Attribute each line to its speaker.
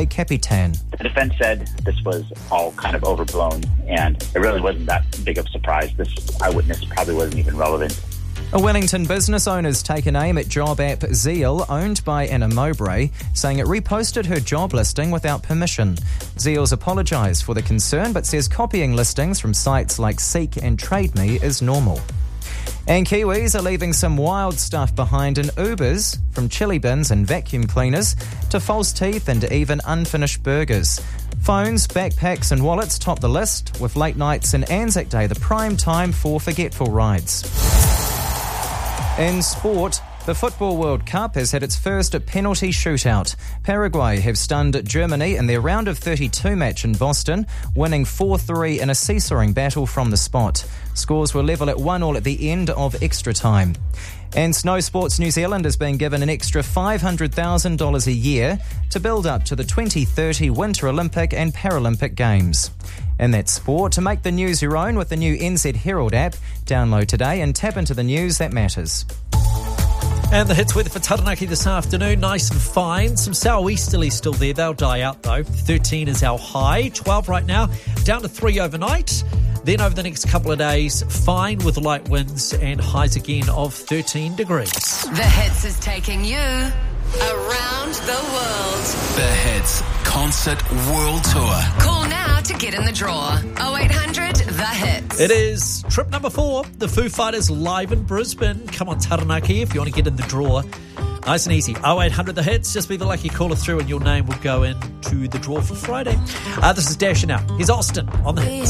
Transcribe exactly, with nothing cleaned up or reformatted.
Speaker 1: Capitan.
Speaker 2: The defence said this was all kind of overblown, and it really wasn't that big of a surprise. This eyewitness probably wasn't even relevant.
Speaker 1: A Wellington business owner's taken aim at job app Zeal, owned by Anna Mowbray, saying it reposted her job listing without permission. Zeal's apologised for the concern, but says copying listings from sites like Seek and TradeMe is normal. And Kiwis are leaving some wild stuff behind in Ubers, from chili bins and vacuum cleaners to false teeth and even unfinished burgers. Phones, backpacks and wallets top the list, with late nights and Anzac Day the prime time for forgetful rides. In sport, the Football World Cup has had its first penalty shootout. Paraguay have stunned Germany in their round of thirty-two match in Boston, winning four three in a seesawing battle from the spot. Scores were level at one all at the end of extra time. And Snow Sports New Zealand has been given an extra five hundred thousand dollars a year to build up to the twenty thirty Winter Olympic and Paralympic Games. And that's sport. To make the news your own with the new N Z Herald app, download today and tap into the news that matters.
Speaker 3: And the hits weather for Taranaki this afternoon, nice and fine. Some sou'easterlies still there. They'll die out though. thirteen is our high. twelve right now, down to three overnight. Then over the next couple of days, fine with light winds and highs again of thirteen degrees.
Speaker 4: The Hits is taking you around the world.
Speaker 5: The Hits Concert World Tour.
Speaker 4: Call now to get in the draw. oh eight hundred The Hits.
Speaker 3: It is trip number four. The Foo Fighters live in Brisbane. Come on, Taranaki, if you want to get in the draw. Nice and easy. oh eight hundred The Hits. Just be the lucky caller through and your name will go into the draw for Friday. Uh, this is Dash Now. Here's Austin on the Hits.